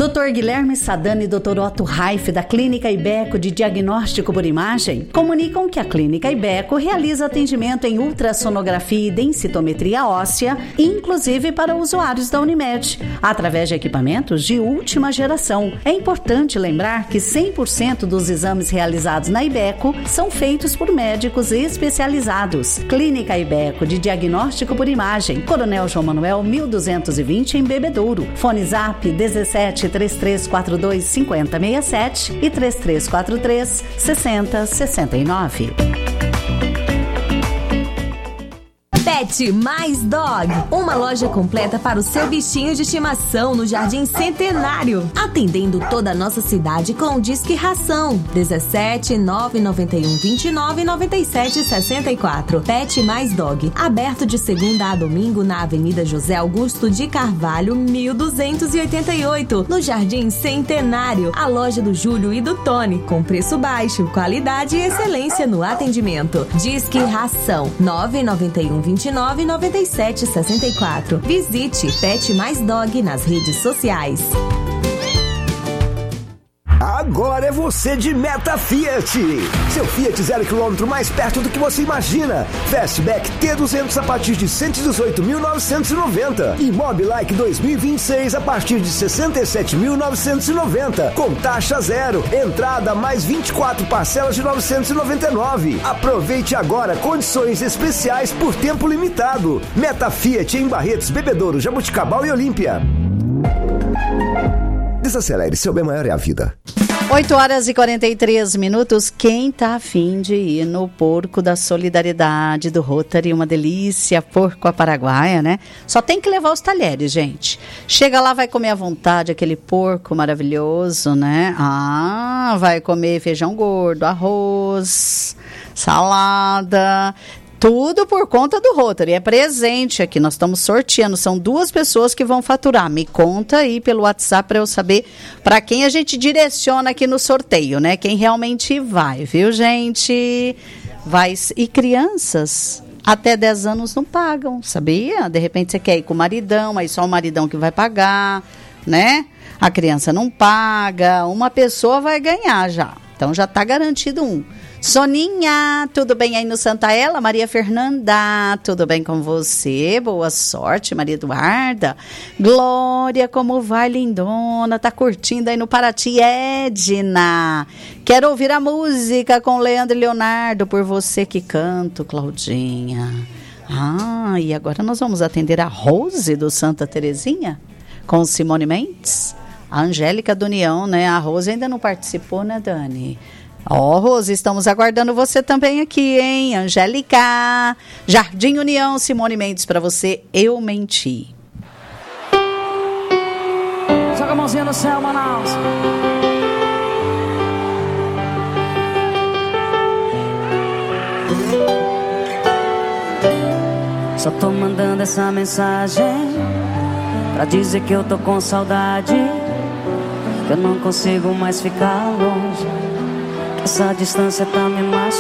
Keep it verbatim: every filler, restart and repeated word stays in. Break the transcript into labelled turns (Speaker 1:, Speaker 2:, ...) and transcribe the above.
Speaker 1: doutor Guilherme Sadani e doutor Otto Raif, da Clínica Ibeco de Diagnóstico por Imagem, comunicam que a Clínica Ibeco realiza atendimento em ultrassonografia e densitometria óssea, inclusive para usuários da Unimed, através de equipamentos de última geração. É importante lembrar que cem por cento dos exames realizados na Ibeco são feitos por médicos especializados. Clínica Ibeco de Diagnóstico por Imagem, Coronel João Manuel mil duzentos e vinte em Bebedouro. Fone Zap dezessete, três três quatro dois, cinco zero seis sete e três três quatro três, seis zero seis nove.
Speaker 2: Pet Mais Dog, uma loja completa para o seu bichinho de estimação no Jardim Centenário, atendendo toda a nossa cidade com o Disque Ração dezessete, nove nove um, vinte e nove, noventa e sete, sessenta e quatro. Pet Mais Dog, aberto de segunda a domingo na Avenida José Augusto de Carvalho, mil duzentos e oitenta e oito, no Jardim Centenário, a loja do Júlio e do Tony, com preço baixo, qualidade e excelência no atendimento. Disque Ração nove nove um, vinte e nove, noventa e sete, sessenta e quatro. Visite Pet Mais Dog nas redes sociais.
Speaker 3: Agora é você de Meta Fiat. Seu Fiat zero quilômetro mais perto do que você imagina. Fastback T duzentos a partir de cento e dezoito mil novecentos e noventa. E Mobilike dois mil e vinte e seis a partir de sessenta e sete mil novecentos e noventa. Com taxa zero. Entrada mais vinte e quatro parcelas de novecentos e noventa e nove. Aproveite agora condições especiais por tempo limitado. Meta Fiat em Barretos, Bebedouro, Jabuticabal e Olímpia. Desacelere, seu bem maior é a vida.
Speaker 1: oito horas e quarenta e três minutos. Quem tá afim de ir no Porco da Solidariedade do Rotary, uma delícia, porco à paraguaia, né? Só tem que levar os talheres, gente. Chega lá, vai comer à vontade aquele porco maravilhoso, né? Ah, vai comer feijão gordo, arroz, salada... Tudo por conta do Rotary, é presente aqui, nós estamos sorteando, são duas pessoas que vão faturar. Me conta aí pelo WhatsApp para eu saber para quem a gente direciona aqui no sorteio, né? Quem realmente vai, viu, gente? Vai. E crianças até dez anos não pagam, sabia? De repente você quer ir com o maridão, aí só o maridão que vai pagar, né? A criança não paga, uma pessoa vai ganhar já, então já está garantido um. Soninha, tudo bem aí no Santa Ela? Maria Fernanda, tudo bem com você? Boa sorte, Maria Eduarda. Glória, como vai, lindona? Tá curtindo aí no Paraty? Edna, quero ouvir a música com Leandro e Leonardo, por você que canto, Claudinha. Ah, e agora nós vamos atender a Rose do Santa Terezinha com Simone Mendes. A Angélica do União, né? A Rose ainda não participou, né, Dani? Ó, oh, Rose, estamos aguardando você também aqui, hein? Angélica, Jardim União, Simone Mendes, pra você, Eu Menti.
Speaker 4: Joga a mãozinha no céu, Manaus. Só tô mandando essa mensagem pra dizer que eu tô com saudade, que eu não consigo mais ficar longe. Essa distância tá me machucando.